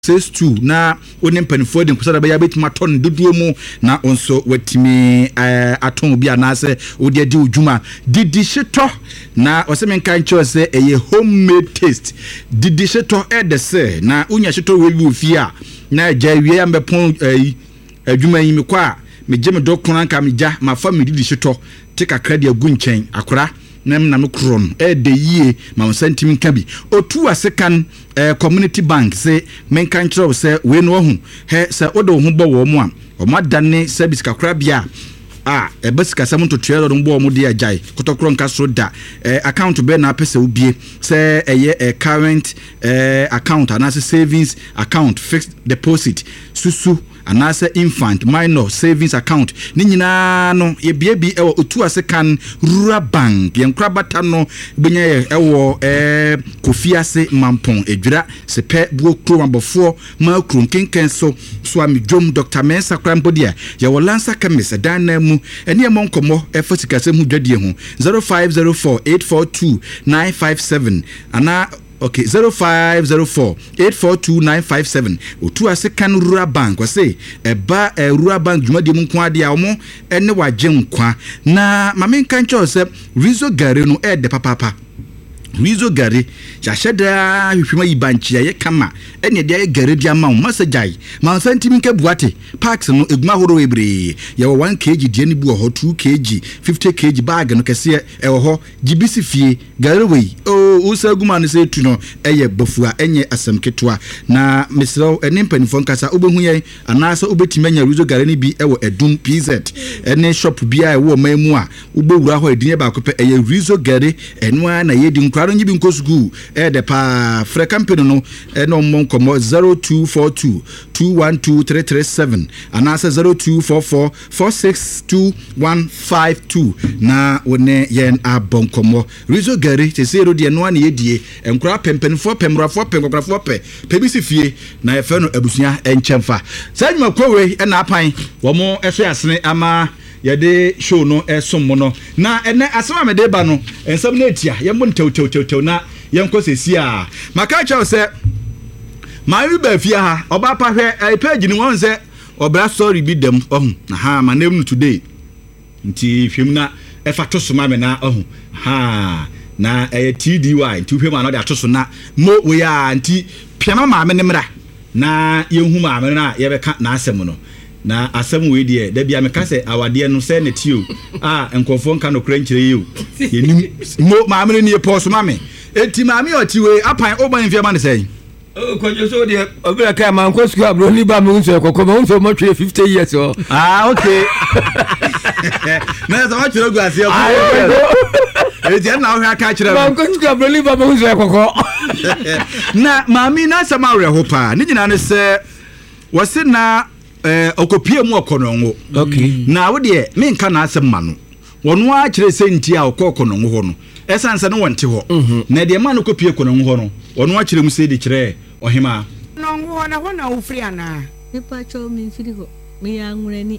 says 2 na onim panifo de nkosa da baya betima ton dodo mu na onso watimi aton bi anase odi adi odwuma didi hyeto na osemenka nche se eye homemade taste didi hyeto de se na unya hyeto we bi ofie a na agya wie ya mbepon adwuma yi me kwa me gye me dokona nka me gya ma fa me didi hyeto te kakra de agu nchen akora na no kron de yie ma sentiment ka bi otu asekan community bank say men kan kire say we no hu he say odo hu bo wo mu a o madane service kakra bia ebesika sam to trade do bo mu de agai kotokro nka so da account be na pese ubie say current account and savings account fixed deposit susu anase infant minor savings account ni nyina no ye bie ewo otu asekan rural bank ye nkrabata no benya ewo kofiase mampon edwira sepe buo kro ambofo ma kro kenken so amidwom Dr. Mensa Krampodia ye wo lansa kemis dan na mu ene mo nkomo efasikase hu dwadie hu 0504842957 ana okay 0504842957 otu asekan rural bank wase eba rural bank dwumade mu nko ade a omo ene wagye nkwa na mamenka ncho se Rizo Gare no de papapa Rizo Gare ya sheda hwehwema yibanchi ye kama ene de gare dia ma masajai ma santimi nke buate parks no eguma horo ebre ye 1 kg die ni bu ho 2 kg 50 kg bag no kese e ho gibisi fie gare we usaguma no se tu no eye bafua enye asamketwa na mesro ene mpanifo nkasa obehu ye anasa obetimanya Rizo Gare ni bi ewo edum PZ ene shop bia ewo mamu a ubewura ho edin ba ko pe eye Rizo Gare enwa na yedi nkwaro nyi bi nkosugu de pa frɛ company no no monkomo 0242212337 anasa 0244462152 na wone yen abonkomo Rizo Gare te se ro de no ana yedie enkura pempenfo pemrafo penkokrafo pebisi fie na efe no abusua enchemfa sanwuma kowe na apan wo mo ehwe asene ama yade show no esom no na ene asema me de ba no ensam na etia ye mo tew na ye nko sesi a maka cha se ma wi ba fie ha oba pa hwe page ni won se obra story bi dem na ha ma nem today nti hwem na efa to so ma me na ha na TDY nti hwem na de atoso na mo we ya nti piama ma me ne mra na ye hu ma me na ye beka na asem no na asem we de da bia me ka se awade no se ne tio enkofo nka no kra nkyere you yenim mo ma me ne poso ma me enti ma me oti we apan oban fie ma ne sei kwanyo so de obira ka ma nko sku abro ni ba me unso ekoko ma unso mo twe 50 years o okay na so ma twe go ase o enti na ho aka kire ma nko sku abro ni ba me unso ekoko na ma mi na sama re ho pa ni nyina ne se wose na okopie mu okonongo okay na wo de me nka na asem ma no wono a kire senti a okonongo ho no esanse no wonte ho na de ma no kopie konongo ho no wono a kire mu se de kire ohima nongo ho na ufri ana pepa cho mi firi ho me ya nwurani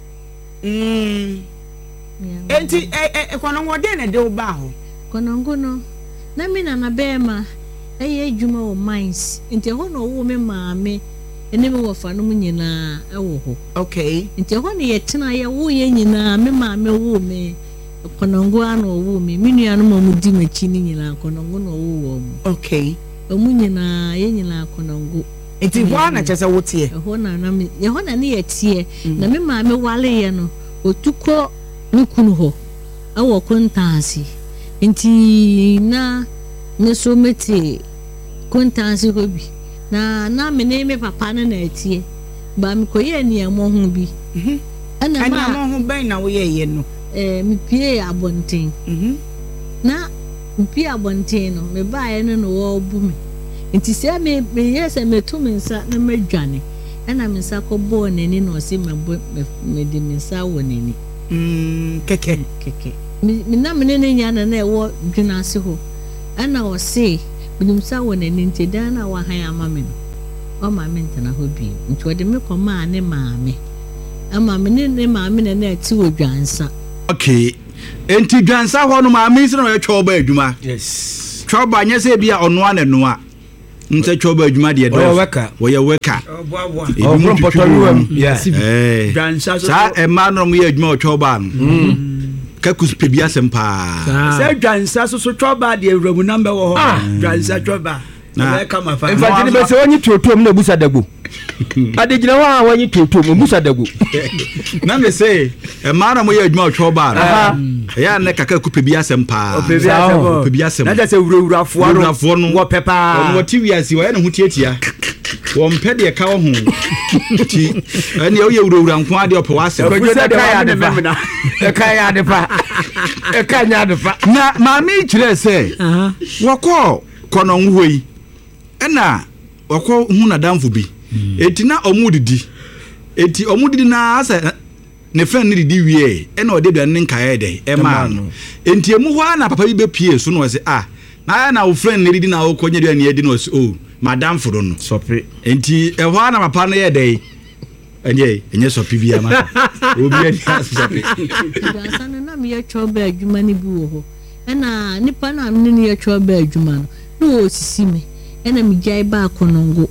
enti konongo de na de wo ba ho konongo no na mi na bema eye adwuma wo mines enti ho no wo me maame eneme wo fa no nyina ewo ho okay enti ho ne ye tena ye wo ye nyina me maame wo me konongo ano wo me minua no mu di machi ni nyina konongo no wo mo okay omu nyina ye nyina konongo enti ho na chese wo tie ho na na me ye ho na ne ye tie na me maame wale ye no otuko nkunu ho awo kontansi enti na ne so meti kontansi ko bi na me ne me papa na etie ba me koye ni amo ho bi ana ma ho ben na wo ye no me pie abonten na me pie abonten no me ba ye no wo bu me nti se me yese me tu me nsa na madwane ana me nsa ko bo nani no se me de me nsa wo nani keke me na me ne nya na e wo dwena se ho ana wo se binumsa wona nti dana wa han amame no o maame ntana ho bi nti wode me koma ne maame ama me ne maame na ati wo dwansa okay enti dwansa ho no maame nsi no ye twa oba adwuma yes twa oba nya se bia ono ana noa nse choba adwuma de do wo ye weka from potoluam sa e ma no mo ye adwuma o choba no ka kuspe bia sempa se dwansa so choba de ewramu number wo ho dwansa choba na kama fa infantini be se wonyi totom na busa dagu ade gina wa wonyi totom busa dagu na me se e ma no mo ye adwuma o choba no ya ne kaka kupe bia sempa pe bia sem na se wurafo no wo pepa wo tiwiasi wo ye ne ho tietia wo mpe de ka wo ho ti ani o ye wura nko ade o pe wase ko de ka ya de fa e ka ya de fa e ka nya de fa na ma mi kire se wo ko kono nhoi ena wo ko hu na damfo bi eti na omudidi eti omudidi na asa ne friend ni didi wie ena ode bia ne nkae de e ma no enti emu ho na papa bi be pie so no se na na wo friend ni didi na wo konye de na edi no se madam furo no sope enti e ho na papa no ye de enye sope bia ma obi edi sope sana na me ye choba adwuma ni bi wo ho ena nipa na me ne ye choba adwuma no no osisi me ena me gya ba akonongo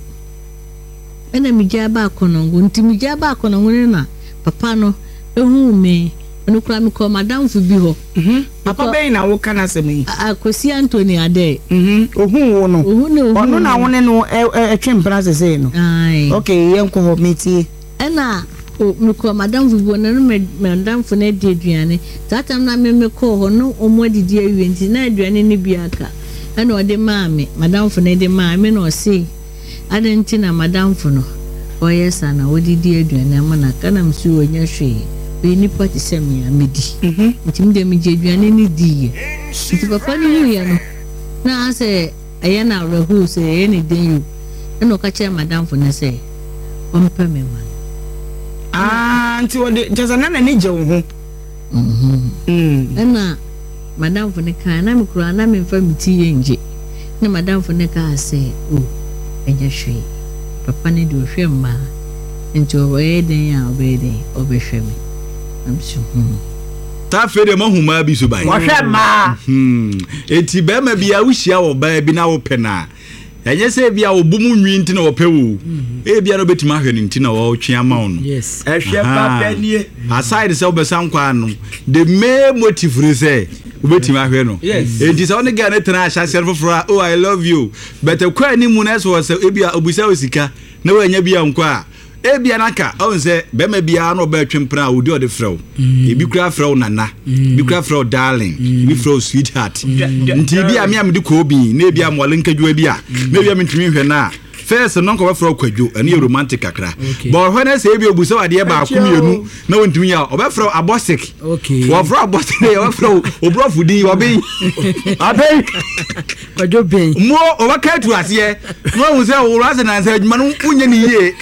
nti me gya ba akonongo na papa no ehu me eno kura me ko madam fu bi ho papa be na wo kana semi akosi Anthony ade ohun wo no ono na wone no twempra sese no okay yen ko ho metie ena me ko madam fu bi na me madam fu na de aduane tatam na me ko ho no omodidi awie nti na aduane ni bi aka ena ode maame madam fu na de maame no se adenti na madam fu no oyesa na odidi aduane amana kana msu wonya hwe we ni pati semi amedi nti mde me aduane ni diye nti papa ni hu ya no na ase aya na rehu se ye ni den yu ena ka che madam fu na se ompa me ma nti wode jazana na ni je wo ho ena madam fu ne ka na me kura na me mfa miti ye nje na madam fu ne ka se enya hwe papa ne de hwe ma nti o we den ya obede obehwe me ta fere mahuma bi so bai wo hwe ma eti be ma bia wo hia wo ba bi na wo pena enye se bia wo bumu nwi nti na wo pewo bia no betima hwe nti na wo twia ma no yes hwe pa penie aside se obesan kwa no the main motive re say obetima hwe no enti se one ga na tena ahya se foforo oh I love you but kwa ni mu na so se bia obusa osika na wo anya bia nkwa bia naka on se be ma bia no ba twempra odi ode frew ebi kura frew nana bi kura frew darling bi frew sweetheart nti bia me amde ko obi na bia mo lenkadwa bia na bia mentimi hwe na first no ko ba frew kwadwo ene romantic akra but when say bia obusa wade ba akumienu na wontimi ya oba frew abosik wo frew abosik wo frew obrofudi wo be abe kwadwo ben mo oba ka tu ase no wo se wo rase na se adwuma no unya ni yie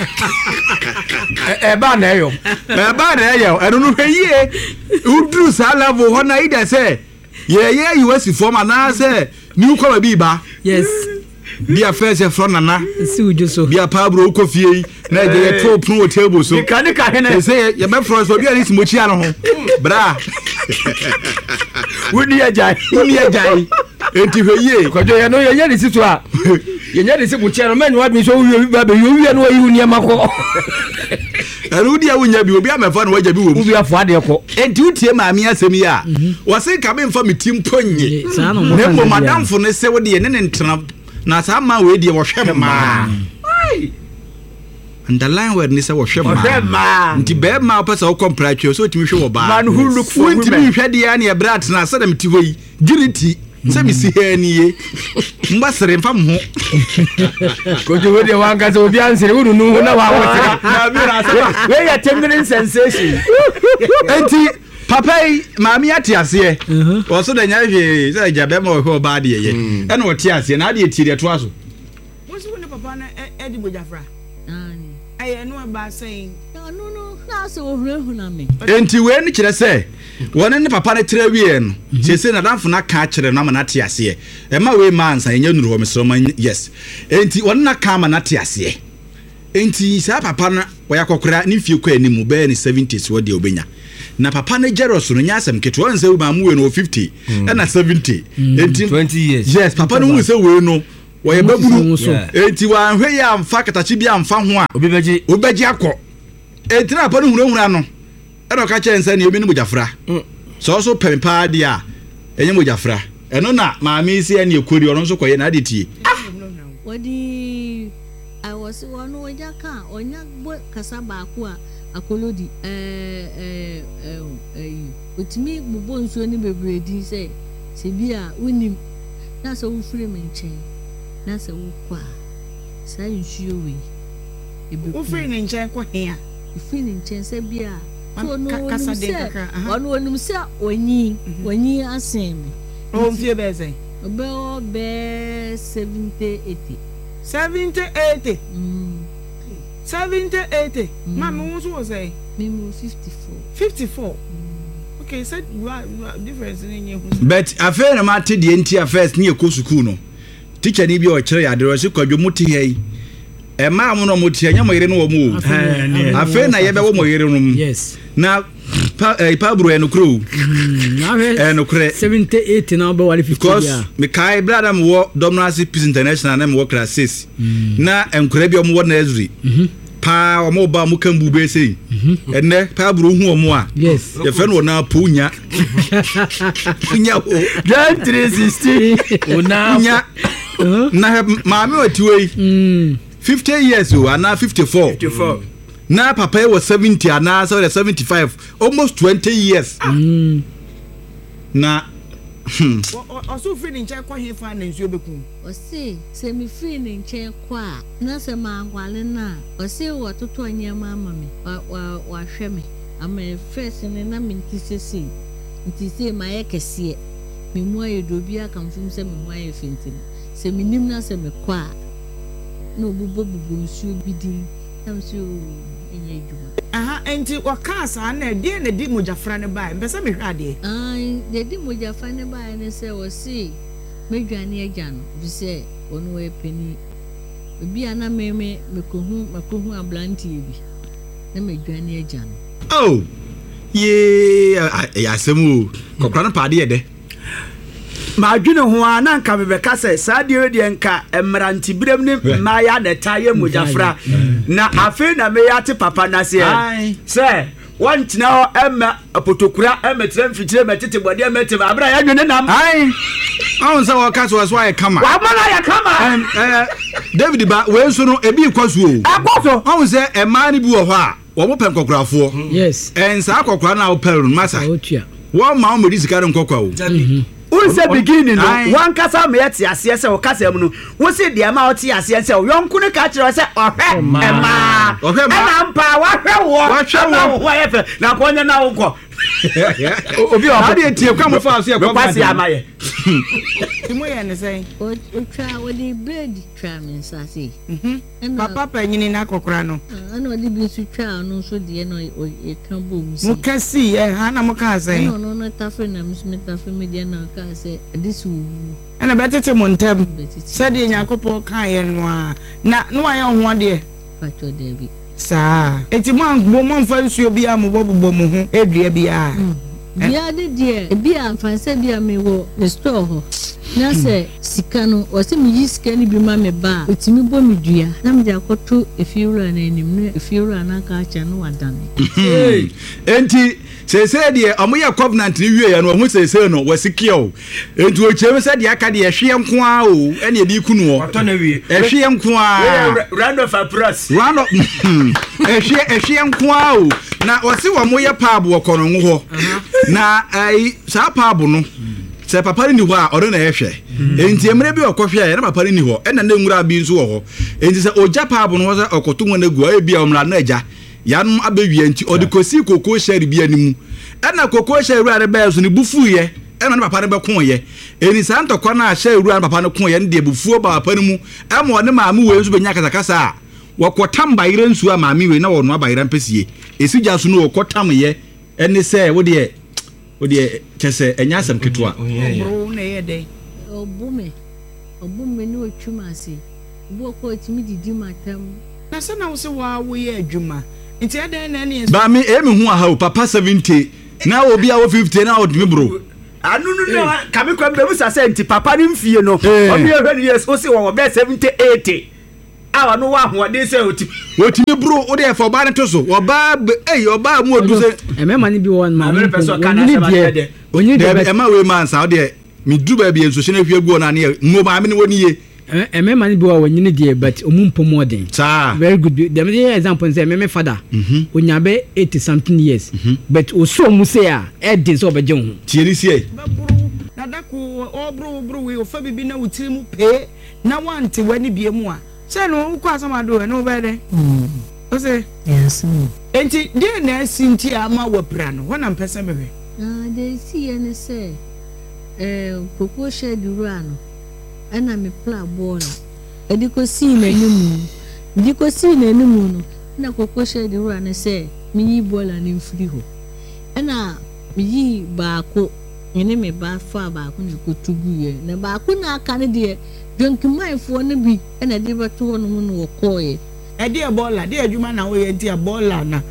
ba na yo eno no hweye udru sa level ho na ida se ye you wasi form na se ni ko bi ba yes bia first from nana si ujo so bia pabro ko fie na je top no table so ka hene say ye be from so bia ni simochi ano ho bra woni ajai enti hweye kwadwo ye no ye ni situ a ye nya de se buchi ano menu admi so wi ba be yo wi no yi ni amako anu dia wonya bi obi amefa no waja bi wo mu ubi afo ade ko enti utie maami asemi a wo se ka be mfa metim ponye ne mo madam fo ne se wo de ne ntena na sa ma we de wo hwe ma underline word ni se wo hwe ma nti be ma pesa wo compratio so timi hwe wo ba man who look for women timi hwe de ya ne brat na sa dem ti hoyi giriti se mi si he ni ye mbasere mfa mo ko jo de wanga so bi ansere wo nu na wa wo na bi na sa we ya tendering sensation enti papa maami ati ase wo so da nya hwe se jabe ma wo ba de ye ena wo ti ase na de ti de to aso wo so ne papa na edi bojafra aye no ba saying no na so wo hrehu na me enti we ni kire se wona ne papa ne tire wie no sese na danfo na ka kire na ma na ti ase e ma we man san nya nuru ho mesro man yes enti wona na ka ma na ti ase enti sa papa na wo yakokora ni fie kwa animu be ni 70s wo de obenya na papa ne jeros no nya asem keto anse we ma mu we no 50 na 70 enti 20 years yes papa no mu se we no wɔyɛ baburu enti wa hwe ya amfa katachi bi amfa ho a obeji akɔ enti na pa no hunahuna no ɛna ka kyɛ nsa ne obi ne mojafra so so pempa de a enye mojafra ɛno na maame si ane ekori ɔno nso kɔyɛ na ade tie wadi I was one wajaka onya kasa baako a akolodi otimi bubo nsuo ni bebredi se bia unim na so wo frame nchen na so wo kwa sa nsuo we ebe wo frame nchen ko he a frame nchen se bia so no kasa de kaka ono onim se onyi asem o mfie be se be 70 80 mama who was say me 54 okay said you are difference in you but affair na mate de enti affairs ne ekɔ school no teacher ni bi o kyerɛ ya de ro se kwadwo muti hei e ma mo no muti anya mo yere no wo mu affair na ye be wo mo yere no mu yes na pa bro eno kro eno kre 78 na be wale 50 because me kai brother mo wo Domino's Peace International na mo wo class 6 na enkura bi o mo wo nursery pa o mo ba mo kan bube sei enne pa bro hu o mo a yes ye fe no na po nya nya o 360 ona nya na maame otiwe 50 years o ana 54 na papa was 70 and now 75 almost 20 years na oso free ni nche kwa he fa na nsuo beku o se mi free ni nche kwa na se ma ngwale na o se wo toto anyama amame wa hwe me ama first ni na mintisese ntise ma ye kese me mu aye dobi aka mfum se me mu aye fentin se mi nim na se me kwa na obubo nsuo bidin tam so aha enti wakasa na de na di mojafra ne bae mbese me hwade de di mojafra ne bae ne se wo si medwane agya no bi se onu we pani obi ana meme mekohu ablanti bi na medwane agya no oh ye ya semu kokra na pade de ma adwene ho ana nka bebeka se saade de nka emranti birem ne ma ya de taye mojafra na afi na me ya te papa na se wantina ho emma apotokura emetre mfitire metete bode emetem abra ya dwene nam awon se wo kaso so aye kama wa mana ya kama David ba we nso no ebi kwaso o akwaso awon se ema ni bi wo ho a wo mo pen kokurafo yes ensa kokura na wo pen masa wo ma wo medi sika nkokwa o unse beginning no wan kasa me yeti ase se o kasa mu no wo se de ma o ti ase se o yonku ne ka kire se ohwe ema na mpa wa hwe wo efe na konya na wo ko obi o ba de tie kwa mo fa so e ko kwase amaye timo ye ne sei o twa wo di bread twa me nsase papa panyini na kokora no ana odi bi su twa no so de no e kan bom si mo kasi ha na mo ka sei no tafe na msmetafe media na ka sei adisu ana betete mo ntam se de nyakopo kan ye no a na no aye ho de pacho de bi sa eti mo angbo mo mfa nsuo bi am bobo mo ho edua bi a bia de bi a mfanse bia me wo the store ho na se sika no o se mi sika ni bi ma me ba otimi bo me dua na me akoto efiura na enim no efiura na ka acha no wadane enti sese de omoye covenant ni wie ya no ho sese no wasiki o enti o chem se de aka de ehwe nko a o ene edi kunu o wato na wie ehwe nko a round of applause ehwe nko a o na o se wo moye paabo okono ngo ho na ai sa paabo no se papa ni ho a oro na ehwe enti emre bi okohwe na papa ni ho ena na nwura bi nso wo ho enti se oja paabo no ho se okoto ngo na gu a bi a omra na aja yanum abewie enti odikosi koko share bi animu ena koko share ru arebe so ni bufu ye ena na papa ne be kon ye eni santo kwa na share ru an papa ne kon ye ne bufu ba papa ne mu ema ne maame we nso benya kasakasa wakotam bayire nsu a maame we na wono abayire mpesie esija so no wakotam ye eni se wo de kese enya asem ketwa bro na ye dey obume ni otwuma ase bo ko timi didi matam na se na wo se wo ye adwuma nti adan na ne ba me emi hu aha o papa 70 na obi a wo 50 na odimi bro anu no kame kwa be musa say nti papa ni mfie no obi ehwe ni yes o se wo be 70 80 awa no wa ho de say otimi bro o de for ba ne to so oba oba mu odu se mema ni bi won ma onye de ema we man sa o de mi du ba bi enso hye na hwe gu na ne mo ma me ne woni ye mema ni bi wa wanyini de but omumpo modern very good dem example say me father onyabe 80 something years but o so mu say a e de so obeje ho tieri sie na dako obro we o fa bibi na wutiri mu pe na wante wani bie mu a say no ko asama do no be de o say yes enti de na sinti ama wapra no wona mpese mehwe de si ene say koko sheduru ano ana me pla bola ediko si n'anim no na koko sheduru ano say me yi bola ni mfiri ho ana me yi baako ene me ba fa baako ne kotugu ye na baako na aka ne de dwankimanfo ne bi ana de beto ho no no koye ede bola de adwuma na wo ye ntia bola na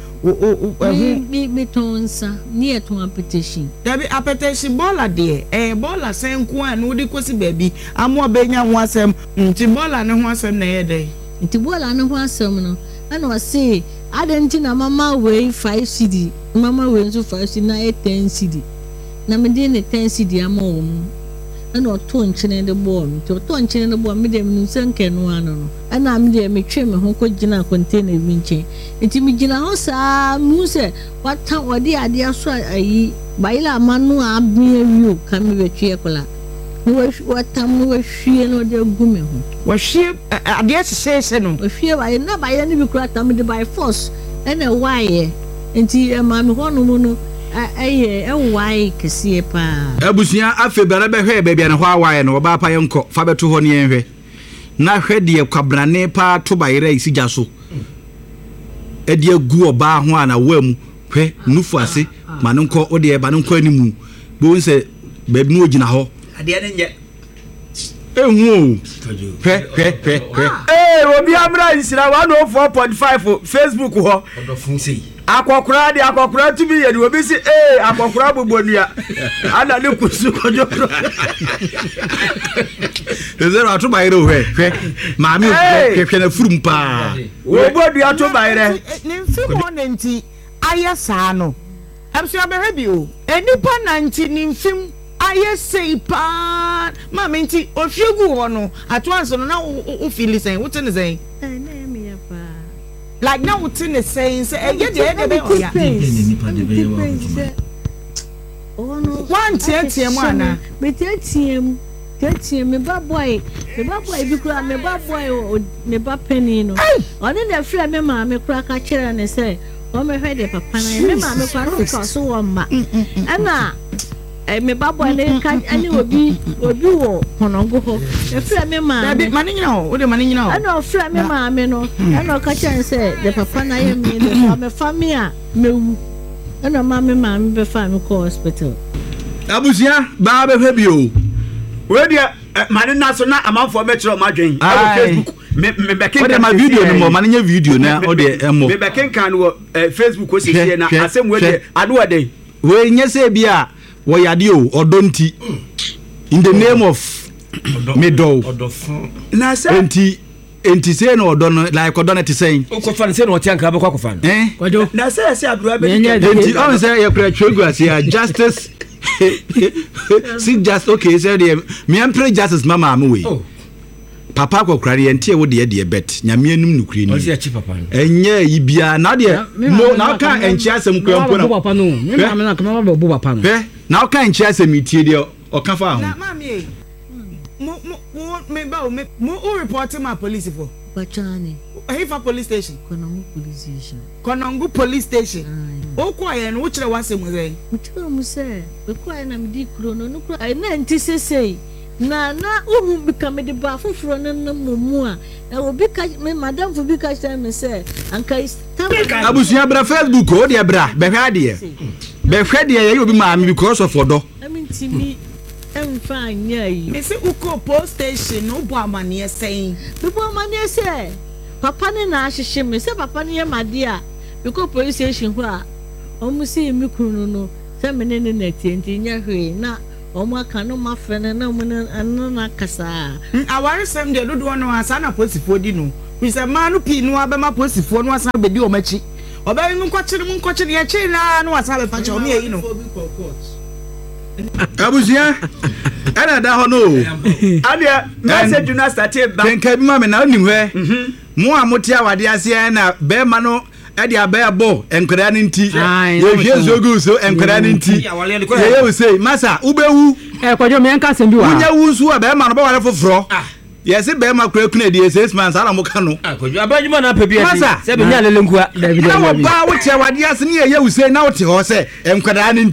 me tonsa ni eton appetition dabi appetition bola de bola senku an wo de kosi baby amo benya ho asem nti bola ne ho asem na ye de nti bola ne ho asem no ana wa say adenti na mama we 5 cd mama we nso 5 cd na 10 cd na me de ne 10 cd ama wo mu ana oto nchene de bom to oto nchene de bom me de me nsanke no ano no ana me de me twe me ho ko gina container bi nche enti me gina ho sa mu se wata wode ade aso ayi bayila manu abia wiu ka me betwe kola no wata mu hwie no de gume ho wa hwie ade se no hwie baye na baye ne bi kura ta me de by force ene waye enti ma me ho no mu no why kesi pa abusia afe bere be hwe bebia ne ho awaye no oba pa yenko fa beto ho ne yenhwe na hwe de kwabrane pa to bayira isija so edi agu oba ho ana wam hwe nufu ase ma ne nko ode e ba ne nko animu bo nse bebi no ogina ho ade ne nye ehu hwe obi amra insira 104.5 Facebook ho odofun sei akokura tu bi ye ni obi si akokura bobonua ana ne kusu kojo ezero atu bayire hwe maami hwe na furum pa obodua to bayire ne mfimo ne nti ayesa no amso abehwe bi o enipa na nti ne mfim ayesei pa maami nti ofyegu ho no atoanso no na o feel sen wo tene sen na me ya pa like now what's in the saying say ye de be oya oh no one tie mu ana me tie me ba boy bi kura me ba boy me ba penny no oni na frɛ me ma me kura ka kyerɛ ne sɛ o me hwɛ de papa na me ma me kura no ka so wo ma ana me ba boy ne ka ani obi wo honongo ho e frɛ me ma be mane nyina ho o de mane nyina ho ana o frɛ me ma me no ana ka kyerɛ sɛ de papa na ye me de me fa me a mewu ana ma me be fa me ko hospital abusia ba be hwe bi o we dia mane na so na amanfo me kyerɛ ma dwen Facebook me bekin kan ma video no mo mane nya video na o de emo me bekin kan wo Facebook o sisi na asem we de ado ade we nya se bia wo yade o odonti in the name of medo odofun na se enti say no odon like odon ti say ko fan say no ti anka be kwa ko fan kwajo na se abura be enti on say you kura twegu ase justice see just okay say me am pray justice mama am we papa ko kura ye ntie wo de bet nyame anum nukuri ni o se chi papa enye yibia na de mo na ka enchi asem kwampo na papa no me ma na kama ba bo papa no na ka enchi asem itie de o ka fa ho na mami me ba o me report my police for Bachani Hifa police station Konongo police station o kwa ye no kire wasem ze mutiro mu se be kwa na me di kuro no no kuro na nti sesei na uhum bika me de ba foforo no no mu a na obi ka me madam fo bi ka tell me say anka abusia bra Facebook o de bra be hwa de ye obi ma me because of odo amintimi emfa nyai me se uko police station no bo amane sen be bo amane say papa ne na ahihye me say papa ne ye made a uko police station ho a omu si mi kunu no say me ne na tienti nya hwe na Oma kanu ma frene na mun na kasa. Awari sem de dodo no asa na posifo di no. We say man no pi no abema posifo no asa be di o machi. Oba mi nkochire ye chi na no asa be fa che o me yi no. Abusia. Ana da ho no. Ade message na start ba. Kenka bi ma me na onim hwe. Mo amote awade ase na be ma no ade abebo enkwara ne nti. Ye hwe zogu so enkwara ne nti. Ye we say masa ubewu. Kwajo me enka sem bi wa. Unya wu so be ma no ba wale foforo. Yes, be ma kura kuna di 6 months ala mo ka no. Kwajo abajuma na papi ati. Se be nya lele nkua David. Na wo ba wo te awade ase ne ye we say na wo te ho se enkwara ne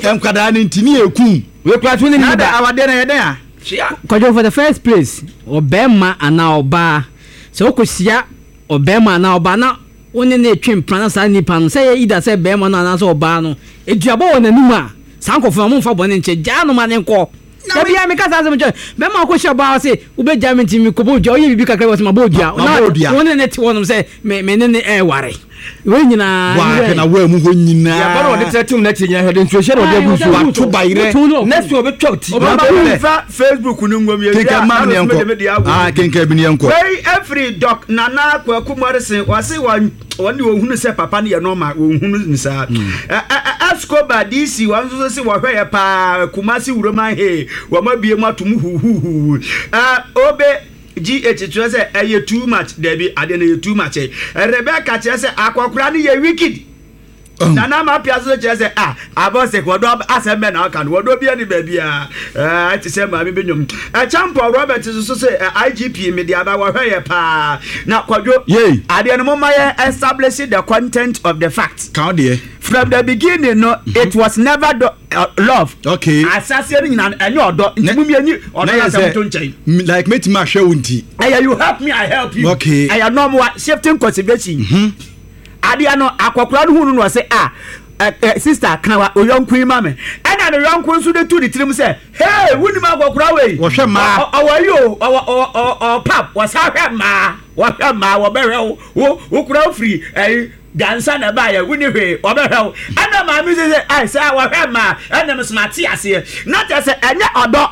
nti ne ekun. We kwatu ne ni da awade na ye den a. Kwajo for the first place obema ana oba. Se okosia obema ana oba na woni na etwem prana sa nipa no se ye ida se bema na na so oba no eduabo wonanum a sankofo mo mfa bone nche ja no ma ne nko da bia me kasa se mo che bema ko hye ba se ubeja me ntimi ko boja oye bibi kakra was ma boja woni ne ti wonum se me ne ware we nyina wa na wa mu ho nyina ya ba no de tetum na tinya he de ntwe de ode busu wa to bayire next we be twot Oba Facebook nu ngom ye kenka mam ne enko kenka bi ne enko wey every doc nana kwaku morrison wase woni wo hunu se papa ne ye no ma wo hunu nsa Escobar DC wanzo se wo hwe ye pa kumasi wuroman he wo ma bie mu atum hu obe GH say eye too much debi ade na too much Rebecca say akokura ni ye wicked nana ma piazo say abose ko do asembe na aka no do bia ni ba bia ti say ma bi benyom champion Robert so say IGP media ba wo hwe ye pa na kwadwo ade no mo establish the content of the facts count there from the beginning no it was never love okay assassin nyina enye odo ntimi enyi odo na say to nchen like meti ma hwe wonti you help me I help you okay no more shifting conservation adia no akokora no hunu no say sister kan oyonku ma me ena no yonku nso de tu di tirim say hey wuni ma akokora we wo hwe ma awayo pap was hwe ma wo berew wo kura free dansa na ba ya wuni hwe obehwe ana ma mi say I say wo hwe ma ana me smart ase not say enye odo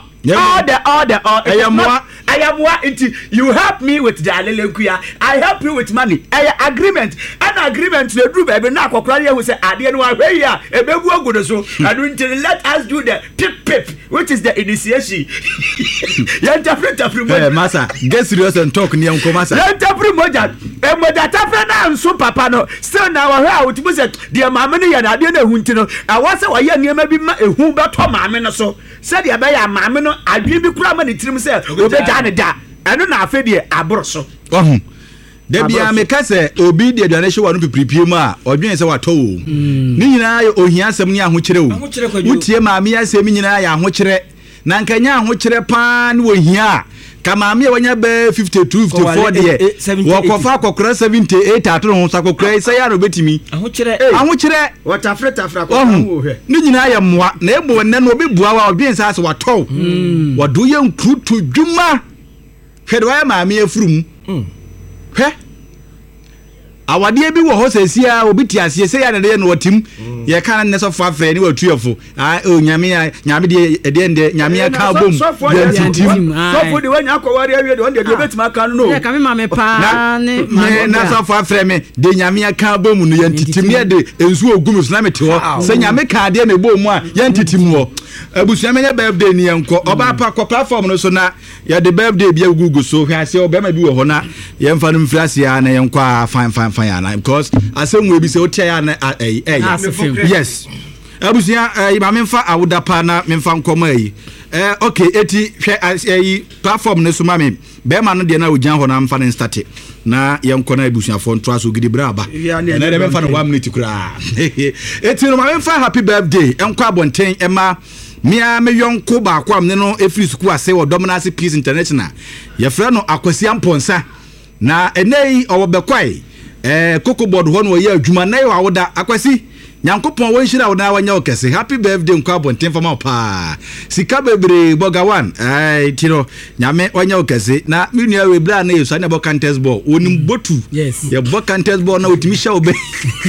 I am what you help me with the alelekuya I help you with money agreement an agreement the do baby na akokora ye who say ade no ahwe ya ebebu ogudo so and until let us do the pip which is the initiation you interpret masa get serious and talk ni enko masa you interpret moja tafre na nso papa no still na ahwe a utibu say the maame no ya na ade na ehunti no awase wa ye niam bi ma ehu beto maame no so say the be ya maame no adwe bi kura ma ne tirim say obeja ne da eno na afa die aboro so da bia me ka se obi de aduane hye wa no pipiripie mu a odwen se wato wo ni nyina ye ohia asem ni ahokyere wo utie maame asem nyina ya ahokyere na nkanya ahokyere pa ne ohia ka maame ye wanya be 52 54 de wo kofa kokora 78 atoro ho sakokora se ya no betimi ahokyere watafreta ko wo hwe ni nyina ye moa na ebo ne no obi bua wa odwen se ase wato wado ye nkrutu dwuma hwedo ya maame afurum hwe awade bi wo ho sesia obi ti ase se ya ne no watim ye kan ne so fa fa ni watuyefo nyame de nyame ka bom so for the when akowari awie de onde betima kan no ye kan me pa ne na so fa fra me de nyame ka bom no ye ntitim ye de ensu ogum so na mete ho se nyame ka de na bom a ye ntitim ho abusu me birthday ni enko oba pa ko platform no so na ye de birthday bia gugu so hwe ase obema bi wo ho na ye mfa no mfrase ya na ye enko fine because asemwe bi se otia na yes abusia ba memfa awuda pa na memfa nkoma yi okay eti hwe platform ne so ma me be ma no de na ogyan ho na mfa ne start na ye nkona abusia fo nto aso gidi braba na de memfa no 1 minute kura eti no ma memfa happy birthday enko abonten ema mia me yonko ba kwa me no efri school ase wo Dominance Peace International ye frɛ no Akwasi Amponsa na enei owo bekwai koko board ho no ye adwuma na ye awuda Akwasi nyankopɔn wo nhyira wo na wanya wo kɛse happy birthday nkwa abɔnten fama pa sika bebre boga one ai tiro nyame wanya wo kɛse na menua we bra na yesu anya bo contest ball onim botu ye bo contest ball na otimi hya obe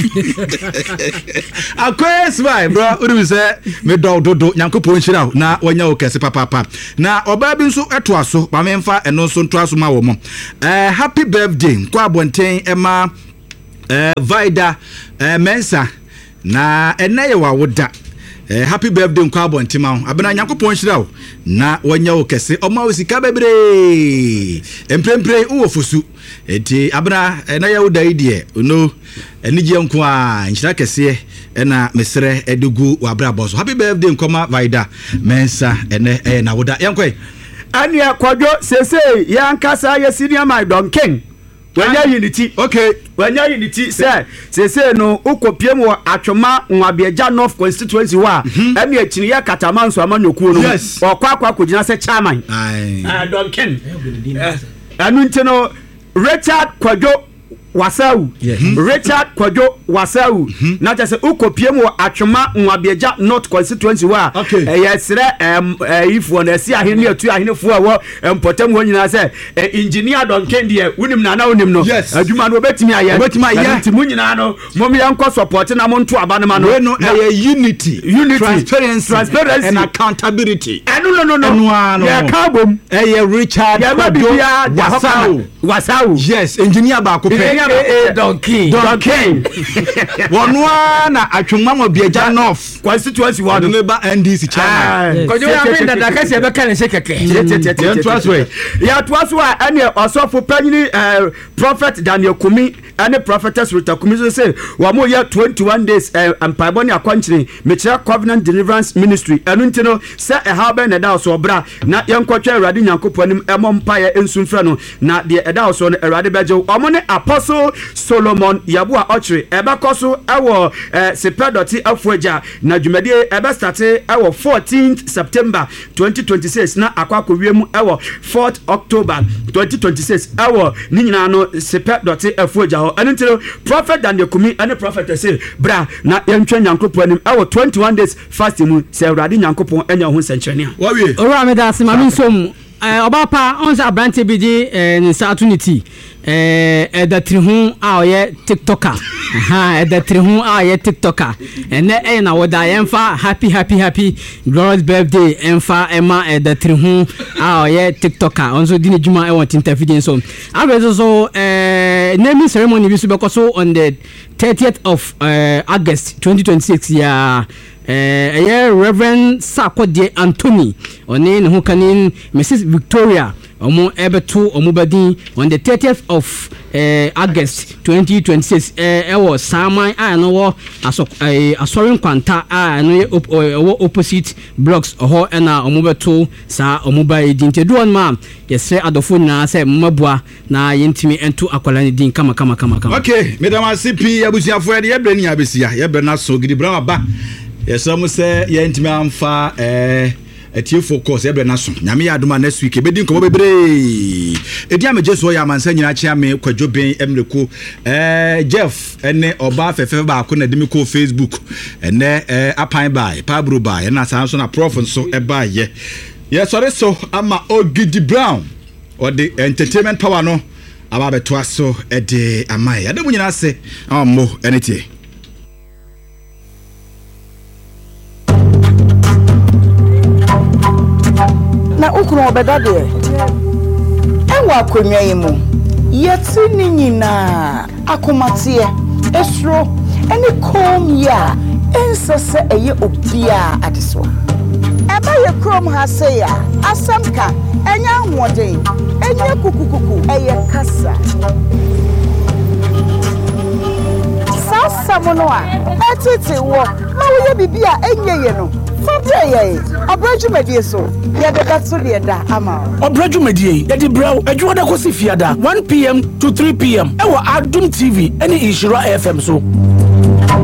akwes bai bro uri se me dodo nyankopɔn nhyira wo na wanya wo kɛse papa na oba bi nso eto aso ba memfa eno nso nto aso ma wo mo happy birthday nkwa abɔnten ema Vida Mensa na eneye wa woda happy birthday nkwa abontima abena nyankopon hyira na wanya wo kese oma wo sika bebre emprempre wo fosu enti abena eneye wo da idie no enije nko a nhyira kese na mesre edugu wa bra boso happy birthday nkoma Vida Mensa ene na woda yankwe ania kwadwo sese yankasa ye senior my Don King wanya unity okay wanya unity say no ukopiem wo atwoma nwabeja North constituency wa emi akini ya katamanso amanyokuo no okwa kogina se chairman Don Ken anu ntino Richard Kwadwo Wasau Richard Kwadwo Wasau na just ukopiem wo atwoma nwabeja North constituency wa yesre if one see ahene atu ahene fo wo empotem ho nyina se engineer Don Ken die unim na unim no adwuma no betimi aye ntimu nyina no mom yanko support na mo nto aba no ma no unity transparency and accountability no ya kabom Richard Kwadwo Wasau yes engineer ba ko pe Don King wonwa na atwoma mo biaja North constituency wa no ba NDC chairman ko ya me dada ka se be kan se keke ya twaso a ene osofo panyini prophet Daniel Kumi ene prophetess Rita Kumi so say wa mo ya 21 days empire ne akwanchire mechira covenant deliverance ministry enu ntino se ha na da so bra na yenkotwa Awurade Nyankopɔn emompaye ensumfra no na de eda so no Awurade beje omo ne Apostle Solomon Yabua Ochre ebakoso ewo sepedoti afuaja na dwumade ebe start ewo 14th September 2026 na akwako wiem ewo 4th October 2026 ewo ni nyina no sepedoti afuaja ho enentiro prophet Daniel Kumi and prophet say bra na yentwa Nyankopɔn ewo 21 days fasting mu se Awurade Nyankopɔn enya ho nsenkyerene a wawie ora me da sima min som obapa onza abrante bi di ni satunity edatri hu a oye tiktoker edatri hu a oye tiktoker ene na woda yemfa happy glorious birthday emfa ema edatri hu a oye tiktoker onzo dini juma e want interview so abezo so naming ceremony bi so bekoso on the 30th of August 2026 ya Reverend Sakode Anthony oni ne ho kanin Mrs Victoria omo ebeto omo badin on the 30th of August 2026 ewo saman a no wo asorin kwanta a no opposite blocks ho na omo beto sa omo ba edin tedu on ma yesre adofo na se mabua na yentimi ento akwala ne din kama okay madam CP abusiafo ye bre ni abesia ye bre na so gidi bra ba yesam se ye ntimi amfa etie focus ebe na so nyame ya adoma next week ebedi nko bebre edi ameje so ya mansa nyina chia me Kwadwo Ben emreko Jeff ene oba fefe ba ko na demi ko Facebook ene apan bai pabro bai na san so na prof so eba ye sorry so ama Ogidi Brown or the entertainment power no aba beto aso ede amai adamu nyina se ammo enete na ukuru obeda de enwa akonwa yimu yeti ni nyina akomatie esro eni kom ya ensese eye obia adeso eba ye krom ha se ya asamka enya nwode enya kukukuku eye kasa sasa mono a etete wo ma wo ye bibia enye ye no Fabia, Obrajumedie so. Yada so the da ama. Obrajumedie, yadi brow, Ejuada Kosifiada, 1 p.m. to 3 p.m. Ewa Adum TV, any Ishira FM so.